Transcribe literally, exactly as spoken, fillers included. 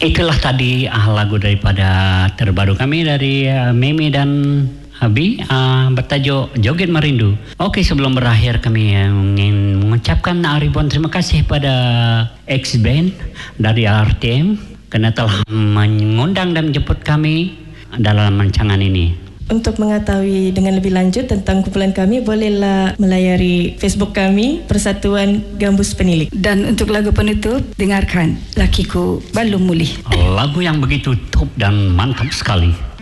Itulah tadi ah, lagu daripada terbaru kami dari uh, Mimi dan Abi uh, bertajuk Joget Merindu. Oke, sebelum berakhir kami uh, ingin mengucapkan ribuan terima kasih pada X-Band dari R T M karena telah mengundang dan menjemput kami dalam rancangan ini. Untuk mengetahui dengan lebih lanjut tentang kumpulan kami, bolehlah melayari Facebook kami, Persatuan Gambus Penilik. Dan untuk lagu penutup, dengarkan Lakiku Belum Mulih. Lagu yang begitu top dan mantap sekali.